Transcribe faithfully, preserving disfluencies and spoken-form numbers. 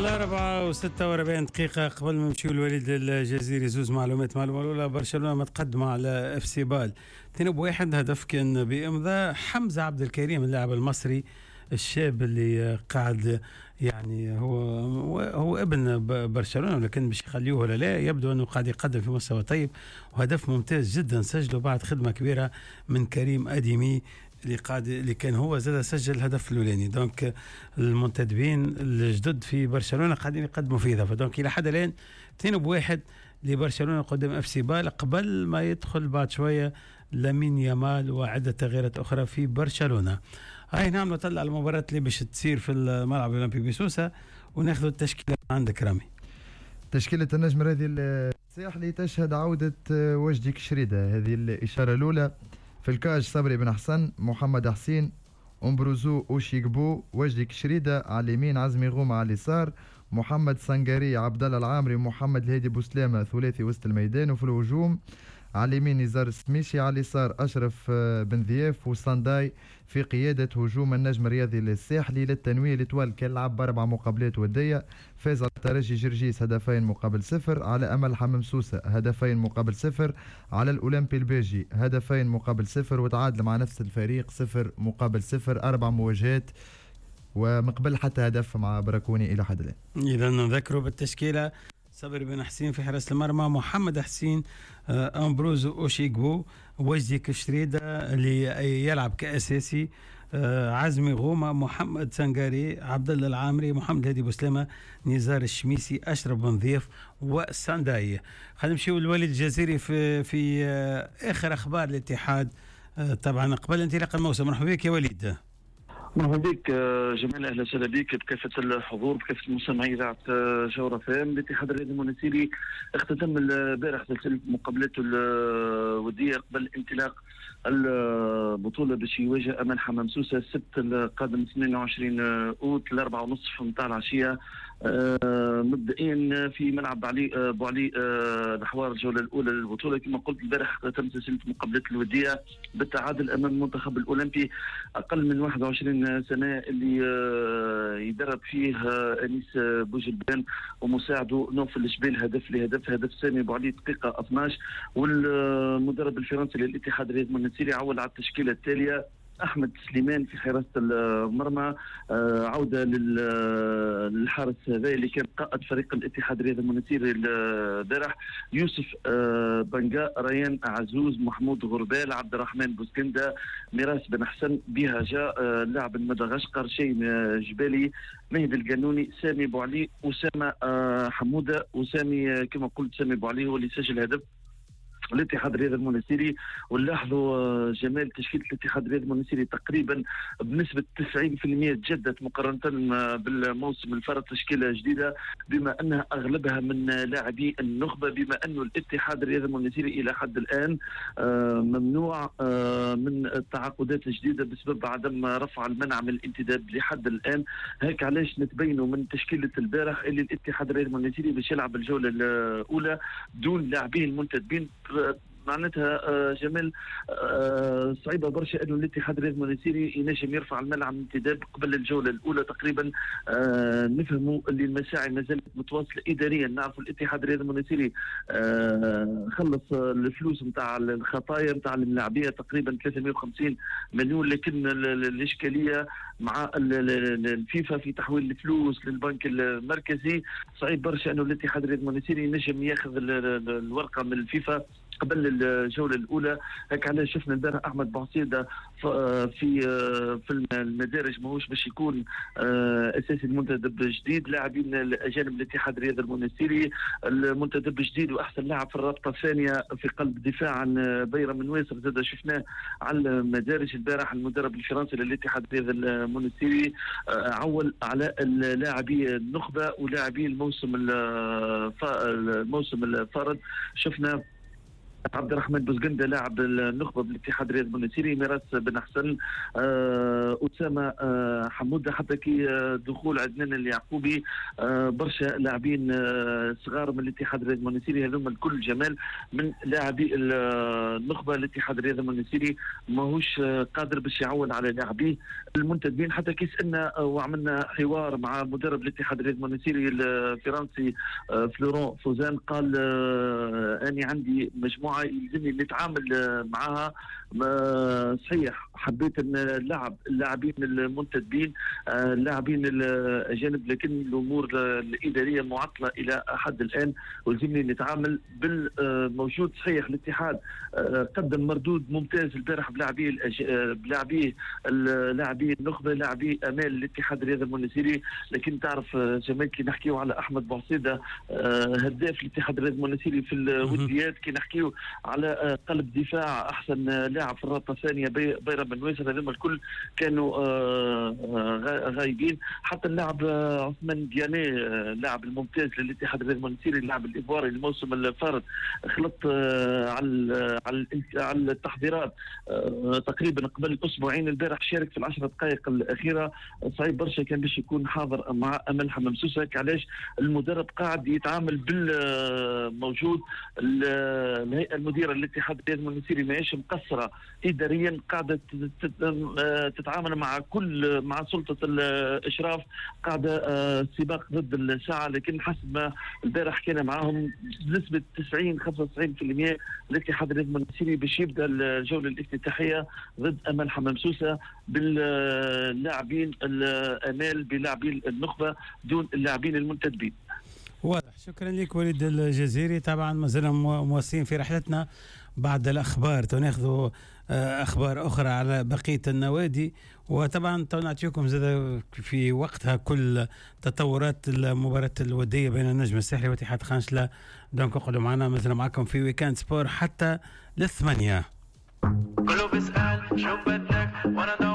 الأربعة وستة وأربعين دقيقة قبل ما نمشيو الوليد الجزيري. زوز معلومات. معلومة الأولى: برشلونة متقدمة على اف سي بال اثنين بواحد. هدف كان بإمضاء حمزة عبد الكريم اللاعب المصري الشاب اللي قاعد يعني هو هو ابن برشلونة، ولكن باش يخليوه ولا لا، يبدو أنه قاعد يقدم في مستوى طيب، وهدف ممتاز جدا سجله بعد خدمة كبيرة من كريم أديمي اللي قاعد اللي كان هو زاد سجل الهدف الاولاني. دونك المنتدبين الجدد في برشلونه قاعدين يقدموا في اضافه. دونك الى حد الان اثنين بواحد لبرشلونه قدام اف سي بال، قبل ما يدخل بعد شويه لامين يامال وعده تغييرات اخرى في برشلونه. هاي نعم نطلع على المباراه اللي باش تصير في الملعب الاولمبي بسوسه، وناخذ التشكيله عندك رامي. تشكيله النجم الرياضي الساحلي تشهد عوده وجدي كشريده، هذه الاشاره الاولى. في الكاج: صبري بن حسن، محمد حسين، أمبروزو أوشيكبو، وجدي كشريدة على اليمين، عزمي غومة على اليسار، محمد سنغاري، عبد الله العامري، محمد الهادي بوسلامة، ثلاثي وسط الميدان. وفي الهجوم على اليمين نزار السميشي، على اليسار أشرف بن ضياف وصنداي في قيادة هجوم النجم الرياضي الساحلي. للتنويه الاتوال كان لعب بأربع مقابلات ودية، فاز على الترجي جرجيس هدفين مقابل صفر، على أمل حمام سوسة هدفين مقابل صفر، على الأولمبي الباجي هدفين مقابل صفر، وتعادل مع نفس الفريق صفر مقابل صفر. أربع مواجهات ومقبل حتى هدف مع براكوني إلى حد الآن. إذا نذكروا بالتشكيلة: صبري بن حسين في حراسة المرمى، محمد حسين، أمبروزو أوشيكبو، وجدي كشريدة اللي يلعب كأساسي، عزمي غومة، محمد سنغاري، عبد الله العامري، محمد هادي بوسلامة، نزار الشميسي، أشرف بن ضياف وسانداي. خلينا نمشيو للوليد الجزيري في في آخر أخبار الاتحاد طبعا قبل انطلاق الموسم. مرحبا بك يا وليد. مرحبا بك جمال، اهلا وسهلا بك بكافه الحضور بكافه المستمعين اذاعه جوهره فام. الاتحاد الرياضي المونستيري اختتم البارح سلسله مقابلاته الوديه قبل انطلاق البطوله باش يواجه امام حمام سوسه السبت القادم اثنين وعشرين اوت الأربعة ونصف متاع العشيه، مبدئيا في ملعب علي ابو علي نحو الجوله الاولى للبطوله. كما قلت البارح تم سلسله مقابلات الوديه بالتعادل امام المنتخب الاولمبي اقل من واحد وعشرين سنه اللي يدرب فيه انيس بوجلبان ومساعده نوف الجبيل هدف لهدف هدف سامي ابو علي دقيقه اثناش. والمدرب الفرنسي للاتحاد الرياضي المونستيري عول على التشكيله التاليه: احمد سليمان في حراسه المرمى، عوده للحارس هذا اللي كان قائد فريق الاتحاد الرياضي المونستيري البارح، يوسف بنقاء، ريان عزوز، محمود غربال، عبد الرحمن بوسكندا، ميراس بن حسن، بهجا لاعب مدغشقر، شيم جبالي، مهدي القانوني، سامي ابو علي، اسامه حموده. وسامي كما قلت سامي ابو علي هو اللي سجل هدف الاتحاد الرياضي المونستيري. ونلاحظوا جمال تشكيله الاتحاد الرياضي المونستيري تقريبا بنسبه تسعين بالمئة تجدد مقارنه بالموسم الفارط، تشكيله جديده بما انها اغلبها من لاعبي النخبه، بما انه الاتحاد الرياضي المونستيري الى حد الان ممنوع من التعاقدات الجديده بسبب عدم رفع المنع من الانتداب لحد الان. هيك علاش نتبينوا من تشكيله البارح اللي الاتحاد الرياضي المونستيري باش يلعب الجوله الاولى دون لاعبين المنتدبين. معناتها جمال صعيبه برشا انه الاتحاد الرياضي المونستيري ينجم يرفع المنع من الانتداب قبل الجوله الاولى تقريبا. نفهموا اللي المساعي ما زالت متواصله اداريا. نعرفوا الاتحاد الرياضي المونستيري خلص الفلوس نتاع الخطايا نتاع الملاعبيه تقريبا ثلاثمئة وخمسين مليون، لكن الاشكاليه مع الفيفا في تحويل الفلوس للبنك المركزي صعيب برشا انه الاتحاد الرياضي المونستيري ينجم ياخذ الورقه من الفيفا قبل الجوله الاولى. هيك علاش شفنا البارح احمد بوعصيده في في المدارج ماهوش باش يكون اساسي المنتدب الجديد. لاعبين الاجانب الاتحاد الرياضي المونستيري المنتدب الجديد واحسن لاعب في الرابطه الثانيه في قلب دفاع عن بيرم من ويسر زاد شفناه على المدارج البارح. المدرب الفرنسي للاتحاد الرياضي المونستيري عول على لاعبي النخبه ولاعبي الموسم الموسم الفارض. شفنا عبد الرحمن بوزقندة لاعب النخبه بالاتحاد الرياضي البونسيري، ميراث بن حسن، آه، اسامه آه، حموده، حتى كي آه، دخول عدنان اليعقوبي، آه، برشا لاعبين آه، صغار من الاتحاد الرياضي البونسيري، هذوما الكل جمال من لاعبي النخبه. الاتحاد الرياضي البونسيري ماهوش آه، قادر باش يعول على لاعبيه المنتدبين. حتى كي سالنا آه، وعملنا حوار مع مدرب الاتحاد الرياضي البونسيري الفرنسي آه، فلورون فوزان، قال آه، اني عندي مجموعه يلزمني نتعامل معها. صحيح حبيت ان نلعب اللاعبين المنتدبين اللاعبين الاجانب، لكن الامور الاداريه معطله الى حد الان، ولزمني نتعامل بالموجود. صحيح الاتحاد قدم مردود ممتاز البارح بلاعبيه بلاعبيه اللاعبين النخبه، لاعبي امال الاتحاد الرياضي المنسيري. لكن تعرف جمال كي نحكيو على احمد بوعصيده هداف الاتحاد الرياضي المنسيري في الوديات، كي نحكيو على قلب دفاع احسن لاعب في الرابطه الثانيه بيرم بن واسر، هذوما الكل كانوا غايبين. حتى اللاعب عثمان دياني اللاعب الممتاز للاتحاد الرياضي المنسيري، اللاعب الايفواري الموسم الفارط، خلط على على التحضيرات تقريبا قبل اسبوعين. البارح شارك في العشر دقائق الاخيره، صعيب برشا كان باش يكون حاضر مع امل حمام سوسك. علاش؟ المدرب قاعد يتعامل بالموجود. الهيئه المديره للاتحاد الرياضي المنسيري ماهيش مقصره اداريا، قاعده تتعامل مع كل مع سلطه الاشراف، قاعده سباق ضد الساعه. لكن حسب ما البارح كان معاهم بنسبه تسعين خمسة وتسعين بالمئة الاتحاد الرياضي المنسيري باش يبدا الجوله الافتتاحيه ضد امل حمام سوسه باللاعبين الامال بلاعبين النخبه دون اللاعبين المنتدبين. واضح. شكرا لك وليد الجزيري. طبعا ما زلنا مواصلين في رحلتنا بعد الاخبار، تناخذوا اخبار اخرى على بقيه النوادي، وطبعا نعطيكم زاد في وقتها كل تطورات المباراه الوديه بين النجم الساحلي واتحاد خانشله. دونك اقعدوا معنا، مازلنا معكم في ويكاند سبور حتى للثمانيه. كله بيسأل شو بدك وانا